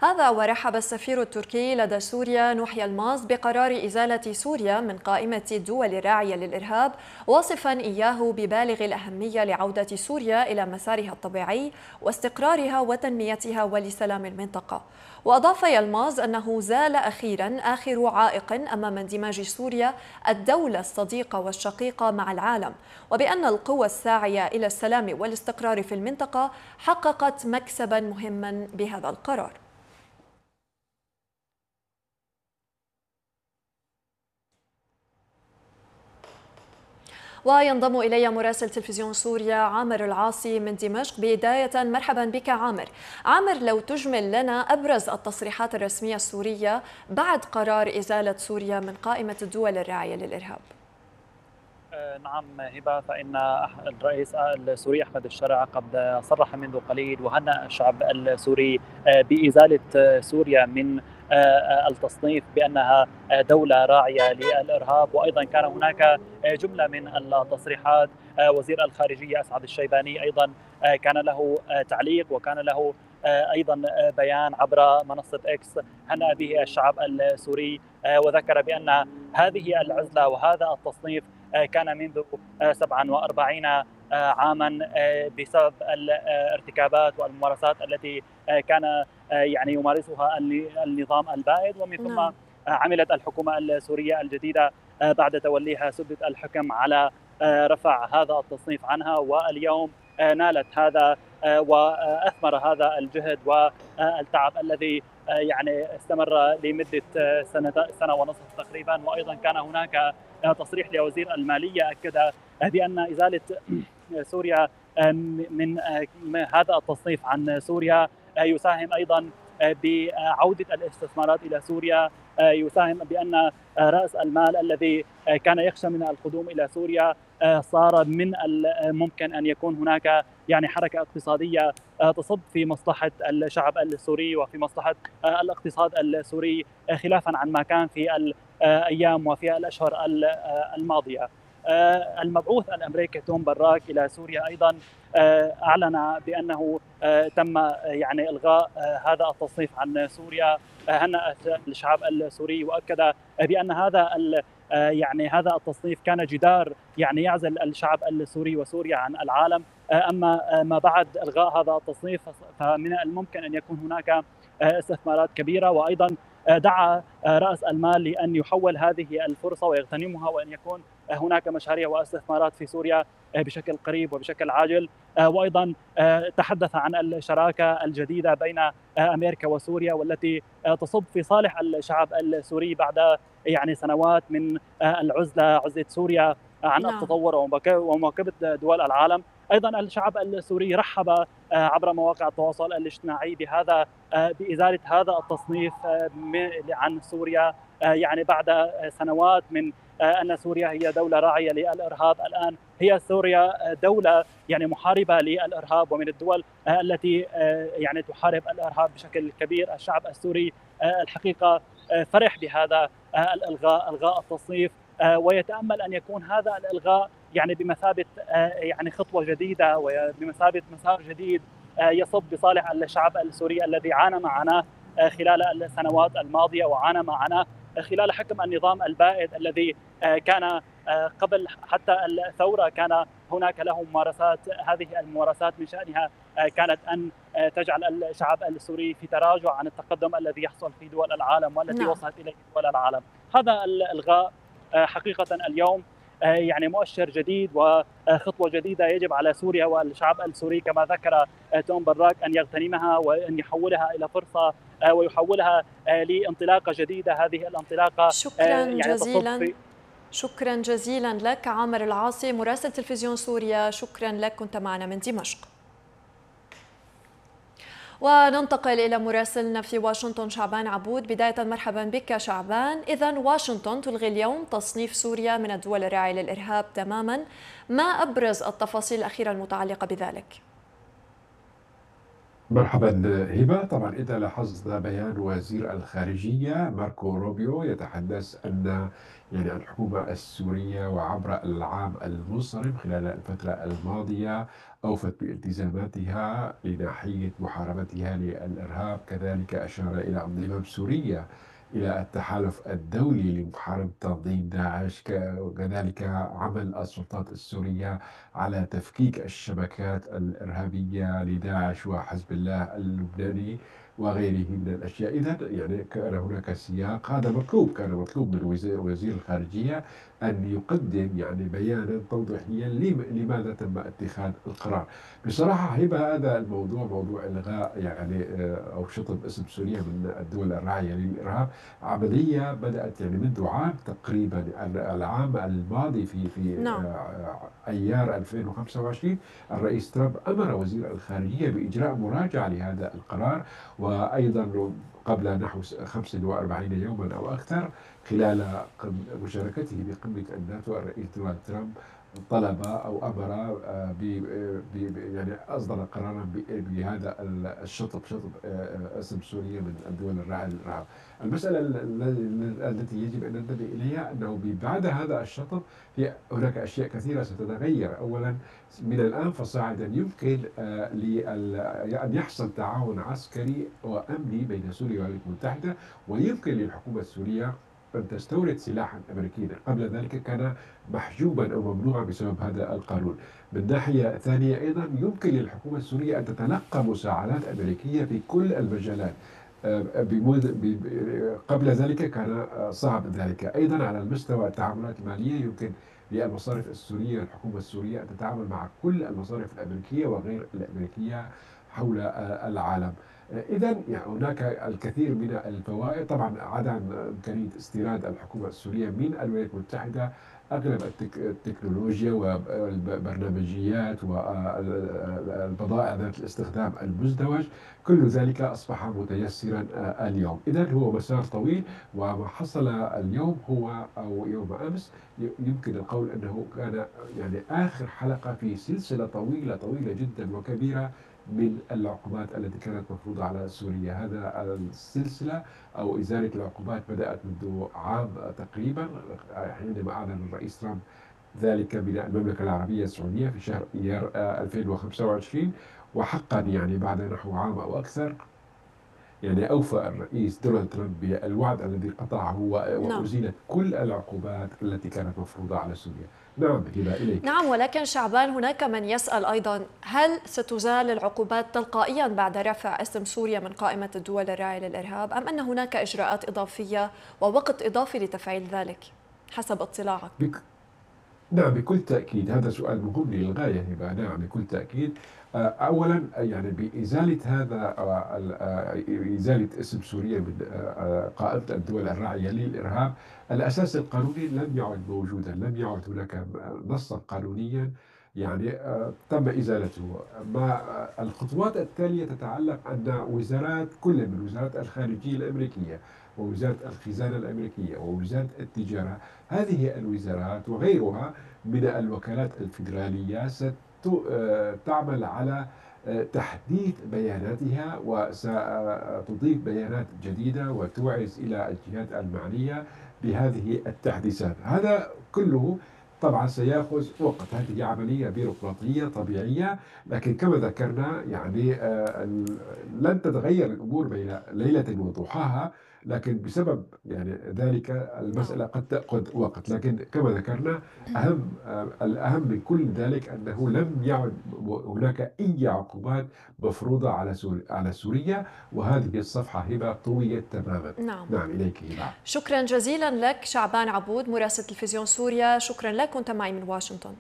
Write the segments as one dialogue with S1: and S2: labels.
S1: هذا ورحب السفير التركي لدى سوريا نوح يلماز بقرار إزالة سوريا من قائمة الدول الراعية للإرهاب، واصفا إياه ببالغ الأهمية لعودة سوريا إلى مسارها الطبيعي واستقرارها وتنميتها ولسلام المنطقة. وأضاف يلماز أنه زال أخيرا آخر عائق أمام اندماج سوريا الدولة الصديقة والشقيقة مع العالم، وبأن القوى الساعية إلى السلام والاستقرار في المنطقة حققت مكسبا مهما بهذا القرار. وينضم إلي مراسل تلفزيون سوريا عامر العاصي من دمشق. بداية مرحبا بك عامر، لو تجمل لنا أبرز التصريحات الرسمية السورية بعد قرار إزالة سوريا من قائمة الدول الراعية للإرهاب.
S2: نعم هبة، فإن الرئيس السوري أحمد الشرع قد صرح منذ قليل وهنأ الشعب السوري بإزالة سوريا من التصنيف بأنها دولة راعية للإرهاب. وأيضا كان هناك جملة من التصريحات. وزير الخارجية أسعد الشيباني أيضا كان له تعليق وكان له أيضا بيان عبر منصة إكس هنأ به الشعب السوري، وذكر بأن هذه العزلة وهذا التصنيف كان منذ 47 عاما بسبب الارتكابات والممارسات التي كان يعني يمارسها النظام البائد، ومن ثم عملت الحكومة السورية الجديدة بعد توليها سدة الحكم على رفع هذا التصنيف عنها، واليوم نالت هذا وأثمر هذا الجهد والتعب الذي يعني استمر لمدة سنة ونصف تقريبا. وأيضا كان هناك تصريح لوزير المالية أكد بأن إزالة سوريا من هذا التصنيف عن سوريا يساهم أيضا بعودة الاستثمارات إلى سوريا، يساهم بأن رأس المال الذي كان يخشى من القدوم إلى سوريا صار من الممكن أن يكون هناك يعني حركة اقتصادية تصب في مصلحة الشعب السوري وفي مصلحة الاقتصاد السوري، خلافا عن ما كان في الأيام وفي الأشهر الماضية. المبعوث الأمريكي توم براك إلى سوريا أيضا أعلن بأنه تم يعني إلغاء هذا التصنيف عن سوريا، هنأ الشعب السوري وأكد بأن يعني هذا التصنيف كان جدار يعني يعزل الشعب السوري وسوريا عن العالم. أما ما بعد إلغاء هذا التصنيف فمن الممكن أن يكون هناك استثمارات كبيرة، وأيضا دعا رأس المال لأن يحول هذه الفرصة ويغتنمها وأن يكون هناك مشاريع واستثمارات في سوريا بشكل قريب وبشكل عاجل. وأيضا تحدث عن الشراكة الجديدة بين أمريكا وسوريا والتي تصب في صالح الشعب السوري بعد يعني سنوات من عزلة سوريا عن التطور ومواكبة دول العالم. ايضا الشعب السوري رحب عبر مواقع التواصل الاجتماعي بازاله هذا التصنيف عن سوريا، يعني بعد سنوات من ان سوريا هي دوله راعيه للارهاب، الان هي سوريا دوله يعني محاربه للارهاب ومن الدول التي يعني تحارب الارهاب بشكل كبير. الشعب السوري الحقيقه فرح بهذا الغاء التصنيف، ويتامل ان يكون هذا الالغاء يعني بمثابه يعني خطوه جديده وبمثابه مسار جديد يصب بصالح الشعب السوري الذي عانى معنا خلال السنوات الماضيه وعانى معنا خلال حكم النظام البائد الذي كان قبل حتى الثوره كان هناك له ممارسات. هذه الممارسات من شانها كانت ان تجعل الشعب السوري في تراجع عن التقدم الذي يحصل في دول العالم والتي وصلت اليه دول العالم. هذا الالغاء حقيقه اليوم يعني مؤشر جديد وخطوه جديده يجب على سوريا والشعب السوري كما ذكر توم براك ان يغتنمها وان يحولها الى فرصه ويحولها لانطلاقه جديده. هذه الانطلاقه
S1: شكرا جزيلا لك عامر العاصي مراسل تلفزيون سوريا، شكرا لك، كنت معنا من دمشق. وننتقل إلى مراسلنا في واشنطن شعبان عبود. بداية مرحبا بك شعبان. إذن واشنطن تلغي اليوم تصنيف سوريا من الدول الراعية للإرهاب تماما، ما أبرز التفاصيل الأخيرة المتعلقة بذلك؟
S3: مرحبا هبة. طبعا إذا لاحظت بيان وزير الخارجية ماركو روبيو يتحدث أن يعني الحكومة السورية وعبر العام المنصرم خلال الفترة الماضية أوفت بالتزاماتها لناحية محاربتها للإرهاب. كذلك أشار إلى انضمام سوريا إلى التحالف الدولي لمحاربة تنظيم داعش. وكذلك عمل السلطات السورية على تفكيك الشبكات الإرهابية لداعش وحزب الله اللبناني وغيره من الأشياء. إذا يعني كان هناك سياق، هذا مطلوب، كان مطلوب من وزير الخارجية أن يقدم يعني بيانا توضيحيا لماذا تم اتخاذ القرار. بصراحة هبة، هذا الموضوع موضوع إلغاء يعني أو شطب اسم سوريا من الدول الراعية للإرهاب عملية بدأت يعني منذ عام تقريبا، العام الماضي في
S1: نعم.
S3: أيار 2025. الرئيس ترامب أمر وزير الخارجية بإجراء مراجعة لهذا القرار، وأيضا قبل نحو 45 يوما أو أكثر خلال مشاركته بقمة الناتو، الرئيس دونالد ترامب طلب أو أمر يعني أصدر قرارا بهذا الشطب، شطب اسم سوريا من الدول الراعية للإرهاب. المسألة التي يجب أن ننتبه إليها أنه بعد هذا الشطب هناك أشياء كثيرة ستتغير. أولا، من الآن فصاعدا يمكن أن يحصل تعاون عسكري وأمني بين سوريا والولايات المتحدة، ويمكن للحكومة السورية أن تستورد سلاحا أمريكيا. قبل ذلك كان محجوبا أو ممنوعا بسبب هذا القانون. من ناحية ثانية أيضا يمكن للحكومة السورية أن تتلقى مساعدات أمريكية في كل المجالات. قبل ذلك كان صعب ذلك. أيضا على المستوى التعاملات المالية يمكن للمصارف السورية، الحكومة السورية، أن تتعامل مع كل المصارف الأمريكية وغير الأمريكية حول العالم. إذا يعني هناك الكثير من الفوائد. طبعا عدم إمكانية استيراد الحكومة السورية من الولايات المتحدة أغلب التكنولوجيا والبرنامجيات والبضائع ذات الاستخدام المزدوج، كل ذلك أصبح متيسرا اليوم. إذا هو مسار طويل، وما حصل اليوم هو أو يوم أمس يمكن القول أنه كان يعني آخر حلقة في سلسلة طويلة طويلة جدا وكبيرة من العقوبات التي كانت مفروضة على سوريا. هذا السلسلة أو إزالة العقوبات بدأت منذ عام تقريبا، حينما أعلن الرئيس ترامب ذلك من المملكة العربية السعودية في شهر إيار 2025. وحقا يعني بعد نحو عام أو أكثر يعني أوفى الرئيس دونالد ترامب بالوعد الذي قطعه،
S1: نعم.
S3: وأزيلت كل العقوبات التي كانت مفروضة على سوريا. نعم هبة، إليك.
S1: نعم، ولكن شعبان، هناك من يسأل أيضا: هل ستزال العقوبات تلقائيا بعد رفع اسم سوريا من قائمة الدول الراعية للإرهاب، أم أن هناك إجراءات إضافية ووقت إضافي لتفعيل ذلك حسب اطلاعك؟
S3: بك نعم بكل تأكيد، هذا سؤال مهم للغاية هبة. نعم بكل تأكيد. أولا يعني بإزالة هذا إزالة اسم سوريا من قائمة الدول الراعية للإرهاب، الأساس القانوني لم يعد موجودا، لم يعد هناك نصا قانونيا يعني تم إزالته. ما الخطوات التالية تتعلق أن وزارات، كل من وزارات الخارجية الأمريكية ووزارة الخزانة الأمريكية ووزارة التجارة، هذه الوزارات وغيرها من الوكالات الفيدرالية ستعمل على تحديث بياناتها، وستضيف بيانات جديدة وتوعز إلى الجهات المعنية بهذه التحديثات. هذا كله طبعا سيأخذ وقت، هذه عملية بيروقراطية طبيعية. لكن كما ذكرنا يعني لن تتغير الأمور بين ليلة وضحاها، لكن بسبب يعني ذلك
S1: نعم.
S3: المسألة قد تأخذ وقت. لكن كما ذكرنا الأهم من كل ذلك أنه لم يعد هناك أي عقوبات مفروضة على سوريا، وهذه الصفحة هبة طويت تماما.
S1: نعم.
S3: نعم إليك هبة.
S1: شكرا جزيلا لك شعبان عبود، مراسل تلفزيون سوريا، شكرا لك، كنت معي من واشنطن.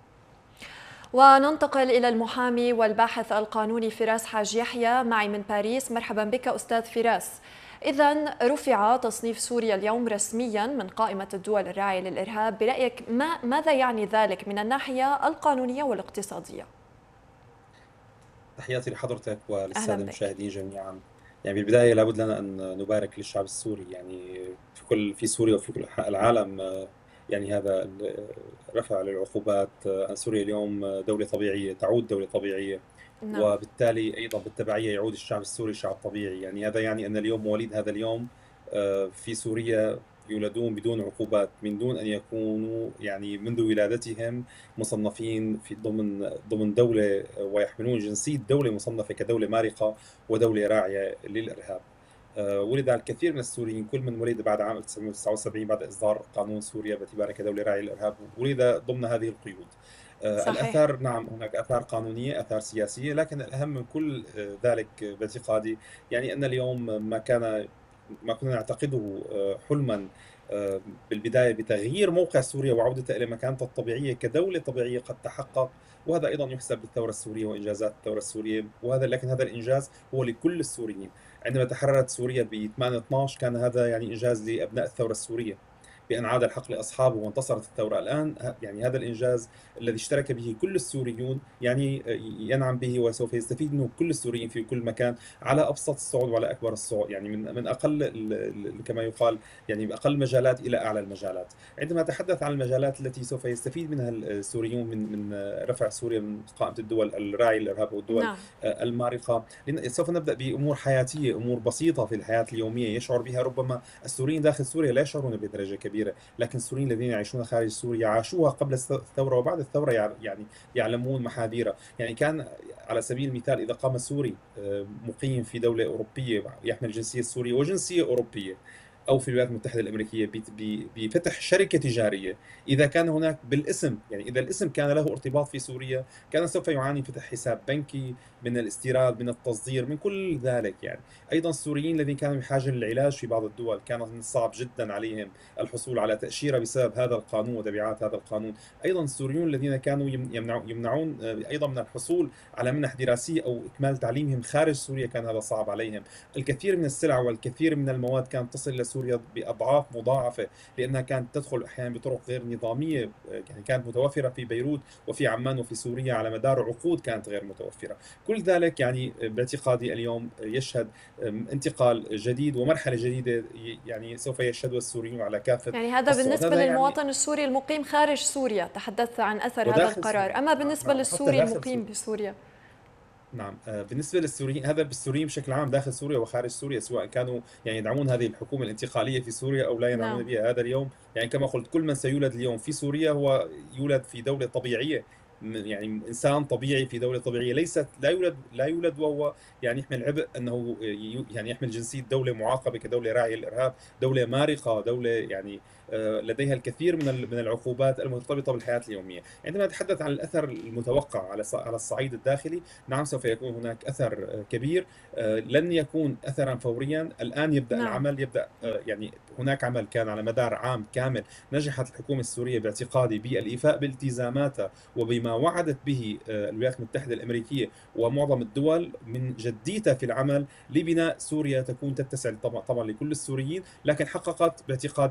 S1: وننتقل إلى المحامي والباحث القانوني فراس حاج يحيى معي من باريس. مرحبا بك أستاذ فراس. إذن رفع تصنيف سوريا اليوم رسميا من قائمة الدول الراعية للإرهاب، برأيك ماذا يعني ذلك من الناحية القانونية والاقتصادية؟
S4: تحياتي لحضرتك
S1: أهلا
S4: وللسادة
S1: بك.
S4: المشاهدين جميعا. يعني بالبداية لابد لنا أن نبارك للشعب السوري، يعني في سوريا وفي كل أنحاء العالم. يعني هذا رفع للعقوبات. سوريا اليوم دولة طبيعية، تعود دولة طبيعية،
S1: نعم.
S4: وبالتالي أيضا بالتبعية يعود الشعب السوري شعب طبيعي. يعني هذا يعني أن اليوم مواليد هذا اليوم في سوريا يولدون بدون عقوبات، من دون أن يكونوا يعني منذ ولادتهم مصنفين في ضمن دولة، ويحملون جنسية دولة مصنفة كدولة مارقة ودولة راعية للإرهاب. ولد الكثير من السوريين، كل من ولد بعد عام 1979 بعد إصدار قانون سوريا باعتباره كدولة راعية للإرهاب ولد ضمن هذه القيود.
S1: صحيح.
S4: الآثار، نعم هناك آثار قانونية، آثار سياسية، لكن الأهم من كل ذلك باعتقادي يعني أن اليوم ما كنا نعتقده حلما بالبداية بتغيير موقع سوريا وعودتها إلى مكانتها الطبيعية كدولة طبيعية قد تحقق. وهذا أيضا يحسب للثورة السورية وإنجازات الثورة السورية، لكن هذا الإنجاز هو لكل السوريين. عندما تحررت سوريا ب 8/12 كان هذا يعني إنجاز لأبناء الثورة السورية بأن عاد الحق لأصحابه وانتصرت الثورة. الآن يعني هذا الإنجاز الذي اشترك به كل السوريون يعني ينعم به وسوف يستفيد منه كل السوريين في كل مكان على أبسط الصعود وعلى أكبر الصعود، يعني من أقل كما يقال يعني بأقل المجالات إلى أعلى المجالات. عندما أتحدث عن المجالات التي سوف يستفيد منها السوريون من رفع سوريا من قائمة الدول الراعية للإرهاب والدول
S1: نعم.
S4: المارقة، سوف نبدأ بأمور حياتية، أمور بسيطة في الحياة اليومية يشعر بها ربما السوريين داخل سوريا لا يشعرون بدرجة كبيرة، لكن السوريين الذين يعيشون خارج سوريا عاشوها قبل الثورة وبعد الثورة، يعني يعلمون محاذيرها. يعني كان على سبيل المثال إذا قام سوري مقيم في دولة أوروبية يحمل جنسية سورية وجنسية أوروبية أو في الولايات المتحدة الأمريكية بفتح شركة تجارية، إذا كان هناك بالاسم، يعني إذا الاسم كان له ارتباط في سوريا كان سوف يعاني فتح حساب بنكي، من الاستيراد، من التصدير، من كل ذلك. يعني أيضا السوريين الذين كانوا بحاجة للعلاج في بعض الدول كان من الصعب جدا عليهم الحصول على تأشيرة بسبب هذا القانون وتبعات هذا القانون. أيضا السوريون الذين كانوا يمنعون أيضا من الحصول على منح دراسية أو إكمال تعليمهم خارج سوريا كان هذا صعب عليهم. الكثير من السلع والكثير من المواد كانت تصل إلى سوريا بأضعاف مضاعفة لأنها كانت تدخل أحيانا بطرق غير نظامية، يعني كانت متوفرة في بيروت وفي عمان وفي سوريا على مدار عقود كانت غير متوفرة. كل ذلك يعني باعتقادي اليوم يشهد انتقال جديد ومرحلة جديدة يعني سوف يشهدها السوريون على كافة
S1: يعني هذا
S4: الصعود.
S1: بالنسبة
S4: يعني
S1: للمواطن السوري المقيم خارج سوريا، تحدثت عن أثر هذا
S4: وداخل
S1: القرار،
S4: سوريا،
S1: أما بالنسبة
S4: نعم حتى
S1: للسوري
S4: داخل
S1: المقيم
S4: سوريا.
S1: بسوريا؟
S4: نعم بالنسبة للسوريين، هذا بالسوريين بشكل عام داخل سوريا وخارج سوريا، سواء كانوا يعني يدعمون هذه الحكومة الانتقالية في سوريا أو لا يدعمون
S1: نعم.
S4: بها. هذا اليوم يعني كما قلت كل من سيولد اليوم في سوريا هو يولد في دولة طبيعية، يعني إنسان طبيعي في دولة طبيعية، ليست لا يولد وهو يعني يحمل عبء أنه يعني يحمل جنسية دولة معاقبة كدولة راعية للإرهاب، دولة مارقة، دولة يعني لديها الكثير من العقوبات المرتبطة بالحياة اليومية. عندما نتحدث عن الأثر المتوقع على الصعيد الداخلي، نعم سوف يكون هناك أثر كبير، لن يكون أثرا فوريا. الآن يبدأ
S1: نعم.
S4: العمل، يبدأ يعني هناك عمل كان على مدار عام كامل نجحت الحكومة السورية باعتقادي بالإيفاء بالتزاماتها وبما وعدت به الولايات المتحدة الأمريكية ومعظم الدول من جديتها في العمل لبناء سوريا تكون تتسع طبعا لكل السوريين، لكن حققت باعتقادي